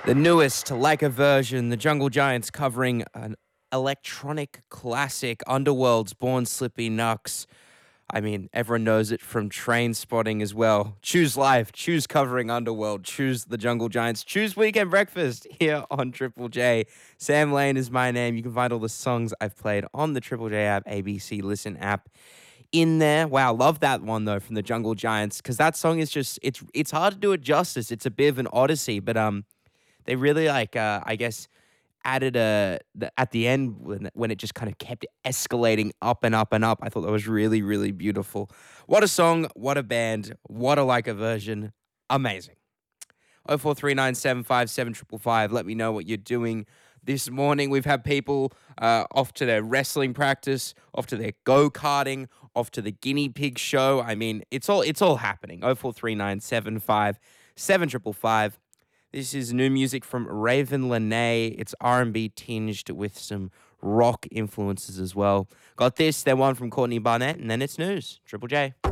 The newest, like a version, the Jungle Giants covering an electronic classic, Underworld's Born Slippy Nux. I mean, everyone knows it from Train Spotting as well. Choose life, choose covering Underworld, choose the Jungle Giants, choose Weekend Breakfast here on Triple J. Sam Lane is my name. You can find all the songs I've played on the Triple J app, ABC Listen app in there. Wow, love that one though from the Jungle Giants because that song is just it's hard to do it justice. It's a bit of an odyssey, but they really I guess added at the end when it just kind of kept escalating up and up and up. I thought that was really, really beautiful. What a song, what a band, what a version. Amazing. 0439757555. Let me know what you're doing this morning. We've had people off to their wrestling practice, off to their go-karting, off to the guinea pig show. I mean, it's all happening. 0439757555. This is new music from Raven Lene. It's R&B tinged with some rock influences as well. Got this, then one from Courtney Barnett, and then it's news. Triple J.